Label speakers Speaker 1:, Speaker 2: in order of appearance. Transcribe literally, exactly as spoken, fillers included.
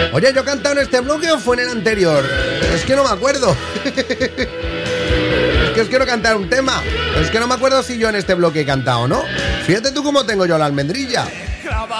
Speaker 1: Oye, ¿yo he cantado en este bloque o fue en el anterior? Es que no me acuerdo. Es que os quiero cantar un tema. Es que no me acuerdo si yo en este bloque he cantado o no. Fíjate tú cómo tengo yo la almendrilla.